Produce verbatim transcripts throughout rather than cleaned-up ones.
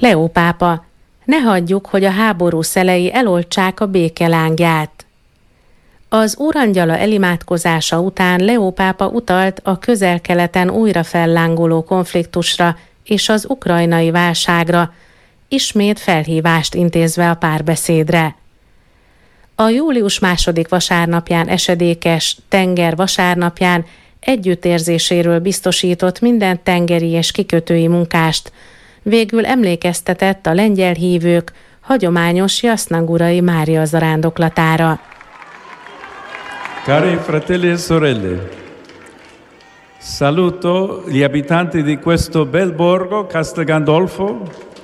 Leó pápa: ne hagyjuk, hogy a háború szelei eloltsák a béke lángját. Az Úrangyala elimádkozása után Leó pápa utalt a Közel-Keleten újra fellángoló konfliktusra és az ukrajnai válságra, ismét felhívást intézve a párbeszédre. A július második vasárnapján esedékes tenger vasárnapján együttérzéséről biztosított minden tengeri és kikötői munkást, végül emlékeztetett a lengyel hívők hagyományos Jasnagurai Mária zarándoklatára. Cari fratelli e sorelle, saluto gli abitanti di questo bel borgo Castel Gandolfo.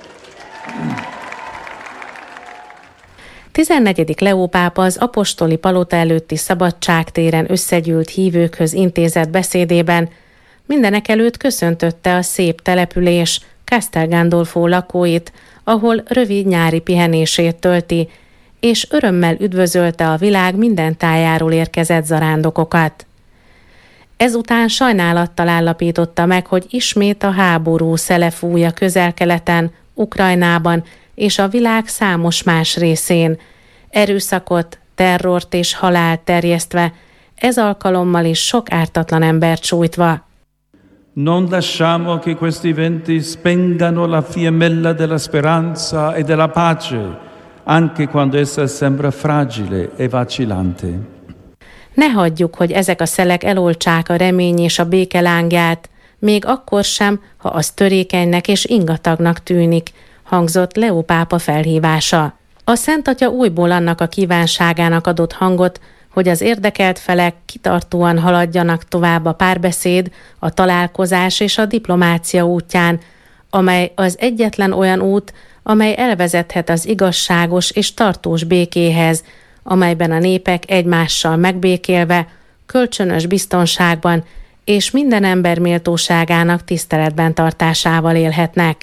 tizennegyedik Leó pápa az apostoli palota előtti szabadságtéren összegyűlt hívőkhöz intézett beszédében mindenekelőtt köszöntötte a szép település Castel Gandolfo lakóit, ahol rövid nyári pihenését tölti, és örömmel üdvözölte a világ minden tájáról érkezett zarándokokat. Ezután sajnálattal állapította meg, hogy ismét a háború szele fúj a Közel-Keleten, Ukrajnában és a világ számos más részén, erőszakot, terrort és halált terjesztve, ez alkalommal is sok ártatlan embert sújtva. Non lasciamo che questi venti spengano la fiammella della speranza e della pace, anche quando essa sembra fragile e vacillante. Ne hagyjuk, hogy ezek a szelek eloltsák a remény és a béke lángját, még akkor sem, ha az törékenynek és ingatagnak tűnik, hangzott Leó pápa felhívása. A Szent Atya újból annak a kívánságának adott hangot, hogy az érdekelt felek kitartóan haladjanak tovább a párbeszéd, a találkozás és a diplomácia útján, amely az egyetlen olyan út, amely elvezethet az igazságos és tartós békéhez, amelyben a népek egymással megbékélve, kölcsönös biztonságban és minden ember méltóságának tiszteletben tartásával élhetnek.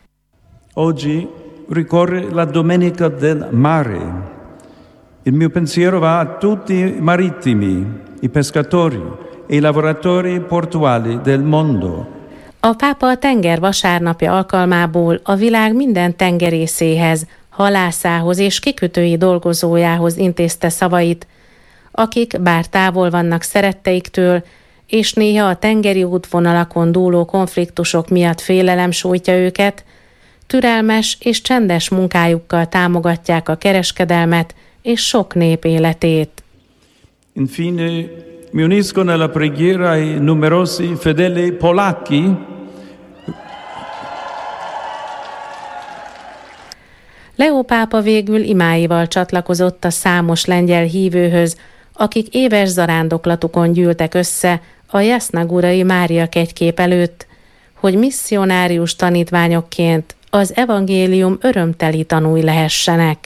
Oggi ricorre la Domenica del Mare. Il mio pensiero va a tutti i marittimi, i pescatori e i lavoratori portuali del mondo. A pápa a tenger vasárnapja alkalmából a világ minden tengerészéhez, halászához és kikötői dolgozójához intézte szavait, akik bár távol vannak szeretteiktől, és néha a tengeri útvonalakon dúló konfliktusok miatt félelem sújtja őket, türelmes és csendes munkájukkal támogatják a kereskedelmet és sok nép életét. Infine, mi unisco nella preghiera ai numerosi fedeli polacchi. Leó pápa végül imáival csatlakozott a számos lengyel hívőhöz, akik éves zarándoklatukon gyűltek össze a Jasnagurai Mária kegykép előtt, hogy misszionárius tanítványokként az evangélium örömteli tanúi lehessenek.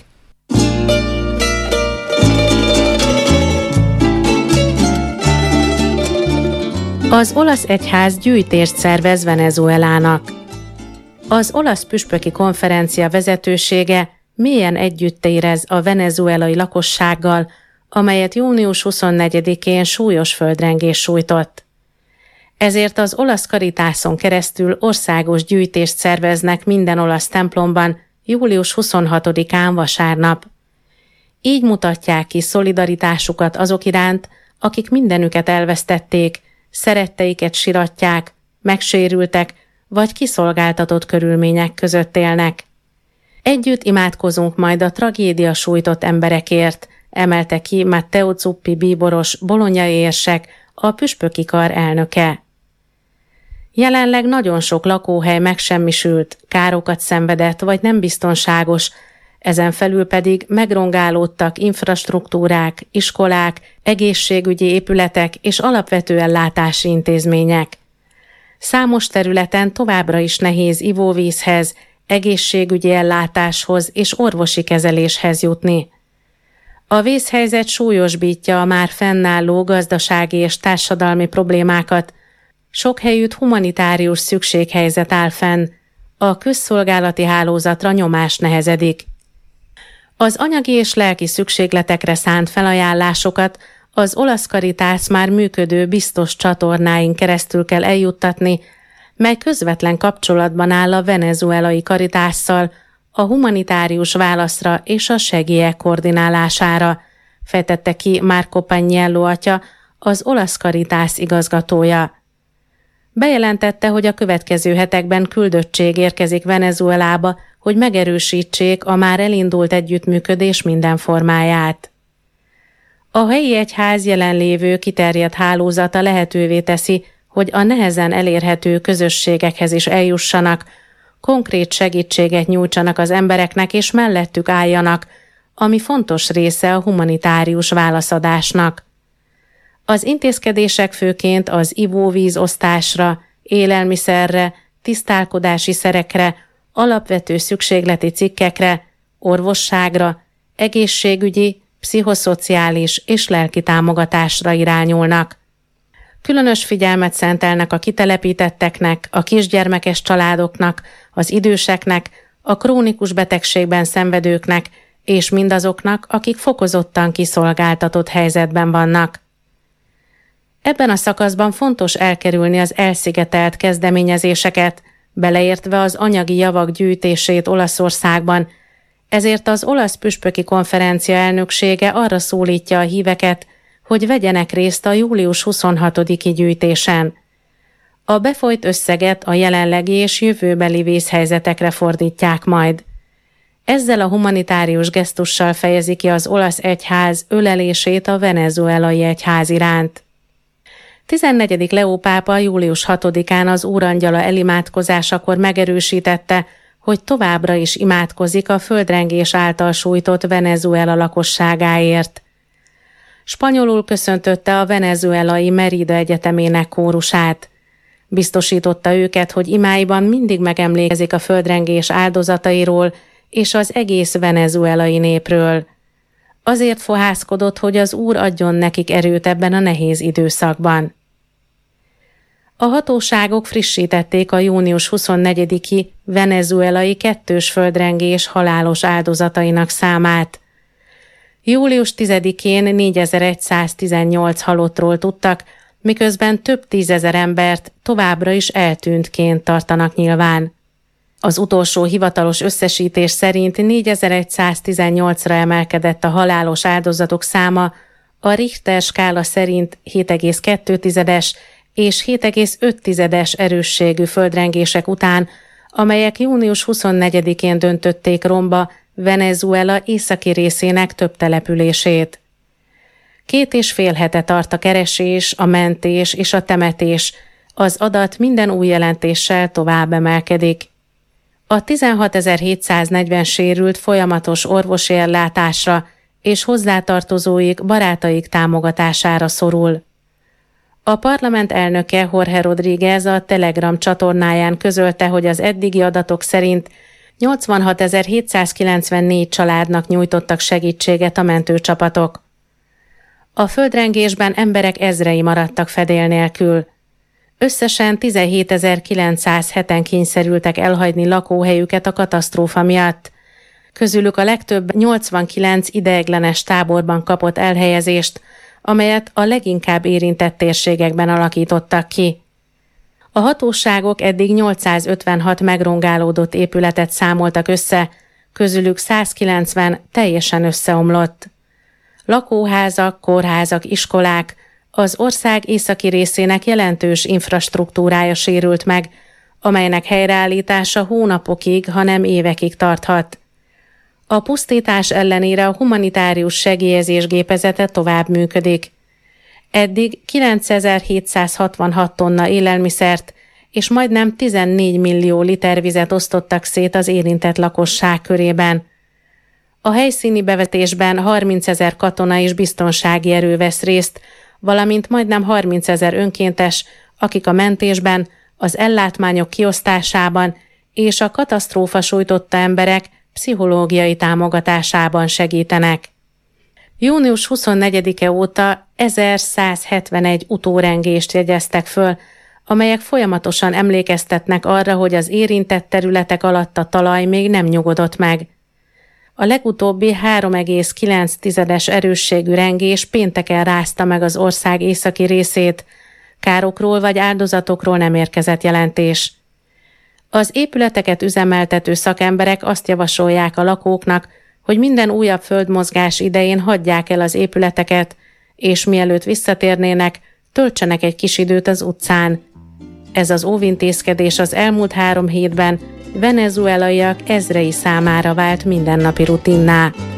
Az olasz egyház gyűjtést szervez Venezuelának. Az olasz püspöki konferencia vezetősége mélyen együtt érez a venezuelai lakossággal, amelyet június huszonnegyedikén súlyos földrengés sújtott. Ezért az olasz Caritáson keresztül országos gyűjtést szerveznek minden olasz templomban július huszonhatodikán vasárnap. Így mutatják ki szolidaritásukat azok iránt, akik mindenüket elvesztették, szeretteiket siratják, megsérültek, vagy kiszolgáltatott körülmények között élnek. Együtt imádkozunk majd a tragédia sújtott emberekért, emelte ki Matteo Zuppi bíboros bolonyai érsek, a püspöki kar elnöke. Jelenleg nagyon sok lakóhely megsemmisült, károkat szenvedett vagy nem biztonságos, ezen felül pedig megrongálódtak infrastruktúrák, iskolák, egészségügyi épületek és alapvető ellátási intézmények. Számos területen továbbra is nehéz ivóvízhez, egészségügyi ellátáshoz és orvosi kezeléshez jutni. A vészhelyzet súlyosbítja a már fennálló gazdasági és társadalmi problémákat, sok helyütt humanitárius szükséghelyzet áll fenn, a közszolgálati hálózatra nyomás nehezedik. Az anyagi és lelki szükségletekre szánt felajánlásokat az olasz Caritas már működő biztos csatornáin keresztül kell eljuttatni, mely közvetlen kapcsolatban áll a venezuelai Caritásszal, a humanitárius válaszra és a segélyek koordinálására, fejtette ki Marco Paniello atya, az olasz Caritas igazgatója. Bejelentette, hogy a következő hetekben küldöttség érkezik Venezuelába, hogy megerősítsék a már elindult együttműködés minden formáját. A helyi egyház jelenlévő kiterjedt hálózata lehetővé teszi, hogy a nehezen elérhető közösségekhez is eljussanak, konkrét segítséget nyújtsanak az embereknek és mellettük álljanak, ami fontos része a humanitárius válaszadásnak. Az intézkedések főként az ivóvíz osztásra, élelmiszerre, tisztálkodási szerekre, alapvető szükségleti cikkekre, orvosságra, egészségügyi, pszichoszociális és lelki támogatásra irányulnak. Különös figyelmet szentelnek a kitelepítetteknek, a kisgyermekes családoknak, az időseknek, a krónikus betegségben szenvedőknek és mindazoknak, akik fokozottan kiszolgáltatott helyzetben vannak. Ebben a szakaszban fontos elkerülni az elszigetelt kezdeményezéseket, beleértve az anyagi javak gyűjtését Olaszországban, ezért az olasz püspöki konferencia elnöksége arra szólítja a híveket, hogy vegyenek részt a július huszonhatodiki gyűjtésen. A befolyt összeget a jelenlegi és jövőbeli vészhelyzetekre fordítják majd. Ezzel a humanitárius gesztussal fejezi ki az olasz egyház ölelését a venezuelai egyház iránt. tizennegyedik Leó pápa július hatodikán az Úrangyala elimádkozásakor megerősítette, hogy továbbra is imádkozik a földrengés által sújtott Venezuela lakosságáért. Spanyolul köszöntötte a venezuelai Merida Egyetemének kórusát. Biztosította őket, hogy imáiban mindig megemlékezik a földrengés áldozatairól és az egész venezuelai népről. Azért fohászkodott, hogy az Úr adjon nekik erőt ebben a nehéz időszakban. A hatóságok frissítették a június huszonnegyediki venezuelai kettős földrengés halálos áldozatainak számát. július tizedikén négyezer-száztizennyolc halottról tudtak, miközben több tízezer embert továbbra is eltűntként tartanak nyilván. Az utolsó hivatalos összesítés szerint négyezer-száztizennyolcra emelkedett a halálos áldozatok száma, a Richter skála szerint hét egész kettő tizedes és hét egész öt tizedes erősségű földrengések után, amelyek június huszonnegyedikén döntötték romba Venezuela északi részének több települését. Két és fél hete tart a keresés, a mentés és a temetés, az adat minden új jelentéssel tovább emelkedik. A tizenhatezer-hétszáznegyven sérült folyamatos orvosi ellátásra és hozzátartozóik, barátaik támogatására szorul. A parlament elnöke Jorge Rodríguez a Telegram csatornáján közölte, hogy az eddigi adatok szerint nyolcvanhatezer-hétszázkilencvennégy családnak nyújtottak segítséget a mentőcsapatok. A földrengésben emberek ezrei maradtak fedél nélkül. Összesen tizenhétezer-kilencszázheten kényszerültek elhagyni lakóhelyüket a katasztrófa miatt. Közülük a legtöbb nyolcvankilenc ideiglenes táborban kapott elhelyezést, amelyet a leginkább érintett térségekben alakítottak ki. A hatóságok eddig nyolcszázötvenhat megrongálódott épületet számoltak össze, közülük százkilencven teljesen összeomlott. Lakóházak, kórházak, iskolák, az ország északi részének jelentős infrastruktúrája sérült meg, amelynek helyreállítása hónapokig, hanem évekig tarthat. A pusztítás ellenére a humanitárius segélyezés gépezete tovább működik. Eddig kilencezer-hétszázhatvanhat tonna élelmiszert és majdnem tizennégy millió liter vizet osztottak szét az érintett lakosság körében. A helyszíni bevetésben harmincezer katona és biztonsági erő vesz részt, valamint majdnem harmincezer önkéntes, akik a mentésben, az ellátmányok kiosztásában és a katasztrófa sújtotta emberek pszichológiai támogatásában segítenek. június huszonnegyedike óta ezerszázhetvenegy utórengést jegyeztek föl, amelyek folyamatosan emlékeztetnek arra, hogy az érintett területek alatt a talaj még nem nyugodott meg. A legutóbbi három egész kilenc tizedes erősségű rengés pénteken rázta meg az ország északi részét, Károkról vagy áldozatokról nem érkezett jelentés. Az épületeket üzemeltető szakemberek azt javasolják a lakóknak, hogy minden újabb földmozgás idején hagyják el az épületeket, és mielőtt visszatérnének, töltsenek egy kis időt az utcán. Ez az óvintézkedés az elmúlt három hétben venezuelaiak ezrei számára vált mindennapi rutinná.